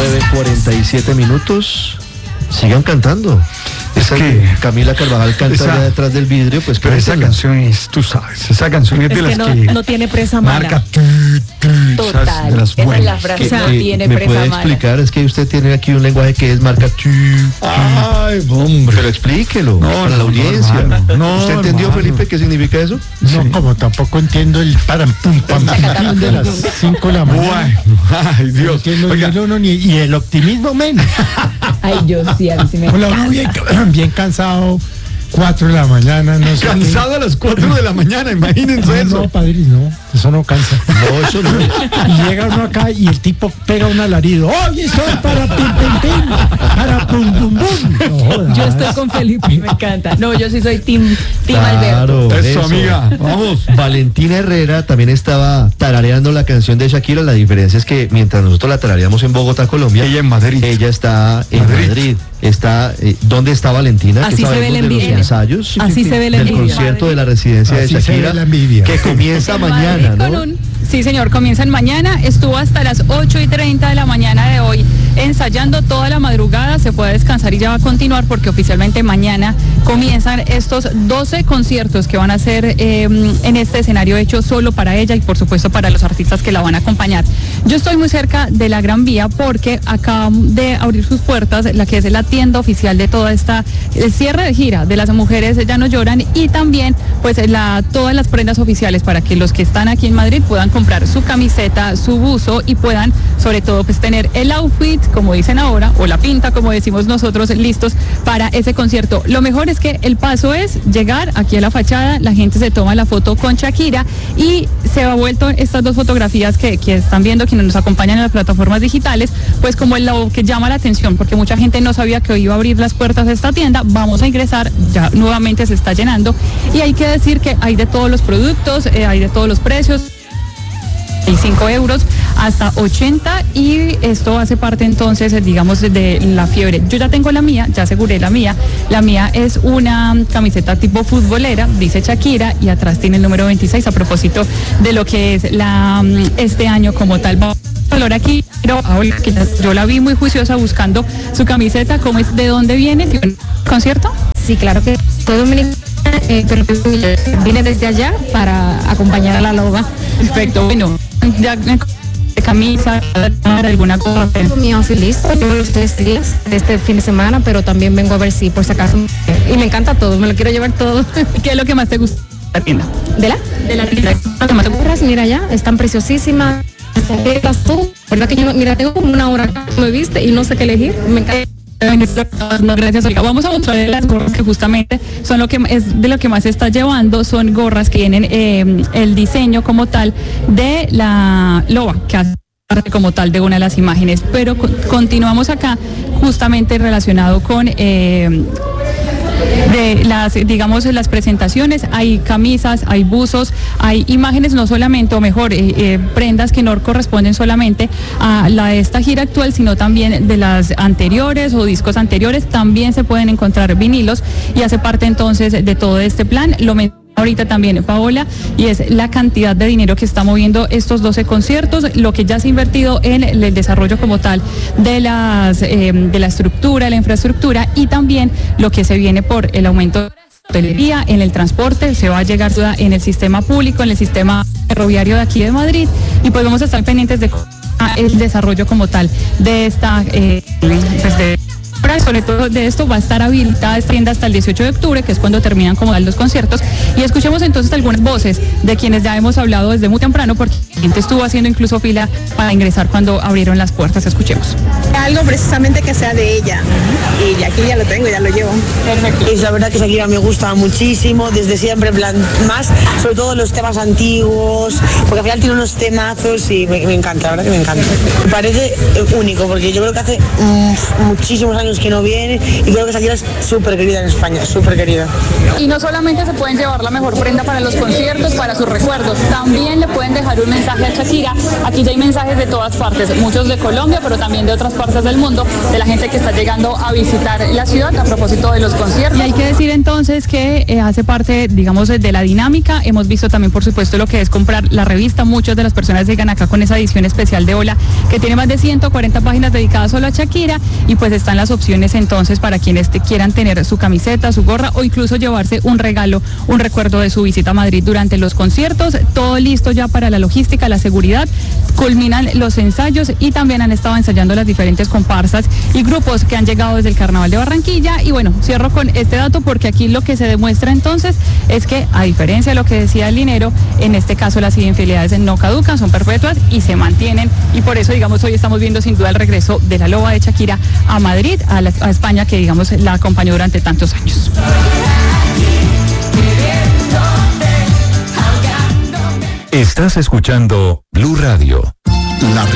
9:47. Sigan cantando. Es que Camila Carvajal canta allá detrás del vidrio, pues. Pero esa canción es, tú sabes, esa canción es de las que no tiene presa mala. marca Total, de las esa es buenas. la frase, no tiene ¿Me presa puede mala. explicar? Es que usted tiene aquí un lenguaje que es marca. Ay, hombre. Pero explíquelo para la no, audiencia. hermano, no, ¿Usted entendió, hermano. Felipe, qué significa eso? No, como tampoco entiendo el param pum pam pam de las 5 de la mañana. Bueno, ay, Dios. Entiendo Oiga, y el optimismo menos. Ay, yo sí, a mí sí me Hola, encanta. bien cansado, 4 de la mañana, no sé. cansado a las 4 de la mañana, imagínense eso. No, padre, no, eso no cansa. No, eso no. Y llega uno acá y el tipo pega un alarido. ¡Oye, soy para pim pim pim! ¡Para pum pum pum! No jodas. Yo estoy con Felipe, me encanta. No, yo sí soy team Claro, Alberto. Eso, amiga, vamos. Valentina Herrera también estaba tarareando la canción de Shakira. La diferencia es que mientras nosotros la tarareamos en Bogotá, Colombia, Ella en Madrid. ella está en Madrid. Está, ¿dónde está Valentina? Así Que se ve la sabemos de los envidia. ensayos Así se ve la del envidia. concierto de la residencia Así de se ve Shakira, la envidia. que comienza En mañana, Madrid ¿no? Sí, señor, comienzan mañana. Estuvo hasta las 8:30 de la mañana de hoy ensayando toda la madrugada. Se puede descansar y ya va a continuar porque oficialmente mañana comienzan estos 12 conciertos que van a ser en este escenario hecho solo para ella y por supuesto para los artistas que la van a acompañar. Yo estoy muy cerca de la Gran Vía porque acaban de abrir sus puertas la que es la tienda oficial de toda esta cierre de gira de Las Mujeres Ya No Lloran y también pues todas las prendas oficiales para que los que están aquí en Madrid puedan comprar su camiseta, su buzo y puedan sobre todo pues tener el outfit, como dicen ahora, o la pinta, como decimos nosotros, listos para ese concierto. Lo mejor es que el paso es llegar aquí a la fachada, la gente se toma la foto con Shakira y se ha vuelto estas dos fotografías que están viendo quienes nos acompañan en las plataformas digitales, pues como lo que llama la atención, porque mucha gente no sabía que hoy iba a abrir las puertas de esta tienda. Vamos a ingresar, ya nuevamente se está llenando y hay que decir que hay de todos los productos, hay de todos los precios. 5 euros hasta 80 y esto hace parte entonces digamos de la fiebre. Yo ya tengo la mía, ya aseguré la mía es una camiseta tipo futbolera, dice Shakira y atrás tiene el número 26 a propósito de lo que es este año como tal. Valor aquí, pero ahora que yo la vi muy juiciosa buscando su camiseta, ¿cómo es? ¿De dónde viene? ¿Concierto? Sí, claro que soy dominicana, pero vine desde allá para acompañar a la loba. Perfecto, bueno, ya de camisa, alguna cosa. Mi outfit listo, llevo los 3 días de este fin de semana, pero también vengo a ver si por si acaso. Y me encanta todo, me lo quiero llevar todo. ¿Qué es lo que más te gusta de la tienda? ¿De la? De la tienda. Las gorras, mira ya, están preciosísimas. Tú, ¿verdad que yo, mira, tengo como una hora acá, me viste y no sé qué elegir? Me encanta. No, gracias, Olga. Vamos a mostrarle las gorras que justamente son lo que es de lo que más se está llevando. Son gorras que tienen el diseño como tal de la loba, que hace parte como tal de una de las imágenes. Pero continuamos acá justamente relacionado con de las presentaciones. Hay camisas, hay buzos, hay imágenes, no solamente, o mejor, prendas que no corresponden solamente a la de esta gira actual, sino también de las anteriores o discos anteriores. También se pueden encontrar vinilos y hace parte entonces de todo este plan. Lo ahorita también Paola, y es la cantidad de dinero que está moviendo estos 12 conciertos, lo que ya se ha invertido en el desarrollo como tal de la estructura, la infraestructura y también lo que se viene por el aumento de la hotelería, en el transporte, se va a llegar en el sistema público, en el sistema ferroviario de aquí de Madrid y pues vamos a estar pendientes de el desarrollo como tal de esta sobre todo de esto. Va a estar habilitada esta tienda hasta el 18 de octubre, que es cuando terminan como tal los conciertos. Y escuchemos entonces algunas voces de quienes ya hemos hablado desde muy temprano, porque la gente estuvo haciendo incluso fila para ingresar cuando abrieron las puertas. Escuchemos. Algo precisamente que sea de ella. Y aquí ya lo tengo, ya lo llevo. Perfecto. Es la verdad que Shakira me gusta muchísimo, desde siempre, en plan, más, sobre todo los temas antiguos, porque al final tiene unos temazos y me encanta, la verdad que me encanta. Me parece único, porque yo creo que hace muchísimos años que no viene y creo que Shakira es súper querida en España, súper querida. Y no solamente se pueden llevar la mejor prenda para los conciertos, para sus recuerdos, también le pueden dejar un mensaje a Shakira. Aquí ya hay mensajes de todas partes, muchos de Colombia, pero también de otras partes del mundo, de la gente que está llegando a visitar la ciudad a propósito de los conciertos. Y hay que decir entonces que hace parte, digamos, de la dinámica. Hemos visto también, por supuesto, lo que es comprar la revista. Muchas de las personas llegan acá con esa edición especial de Hola, que tiene más de 140 páginas dedicadas solo a Shakira, y pues están las opciones entonces para quienes quieran tener su camiseta, su gorra o incluso llevarse un regalo, un recuerdo de su visita a Madrid durante los conciertos. Todo listo ya para la logística, la seguridad. Culminan los ensayos y también han estado ensayando las diferentes comparsas y grupos que han llegado desde el Carnaval de Barranquilla. Y bueno, cierro con este dato porque aquí lo que se demuestra entonces es que, a diferencia de lo que decía el Linero, en este caso las infidelidades no caducan, son perpetuas y se mantienen, y por eso, digamos, hoy estamos viendo sin duda el regreso de la loba de Shakira a Madrid, a España, que digamos la acompañó durante tantos años. Estás escuchando Blue Radio.